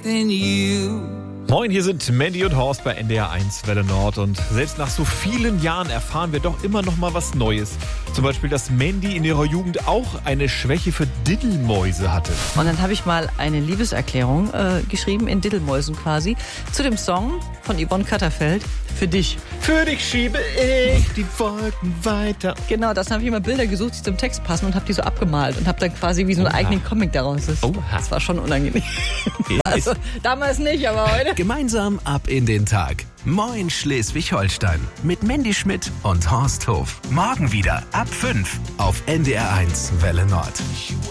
than you. Moin, hier sind Mandy und Horst bei NDR 1 Welle Nord und selbst nach so vielen Jahren erfahren wir doch immer noch mal was Neues. Zum Beispiel, dass Mandy in ihrer Jugend auch eine Schwäche für Diddelmäuse hatte. Und dann habe ich mal eine Liebeserklärung geschrieben, in Diddelmäusen quasi, zu dem Song von Yvonne Katterfeld, Für dich. Für dich schiebe ich die Wolken weiter. Genau, das habe ich immer Bilder gesucht, die zum Text passen und habe die so abgemalt und habe dann quasi wie so einen eigenen Comic daraus. Das war schon unangenehm. Also damals nicht, aber heute. Gemeinsam ab in den Tag. Moin Schleswig-Holstein mit Mandy Schmidt und Horst Hof. Morgen wieder ab 5 auf NDR 1 Welle Nord.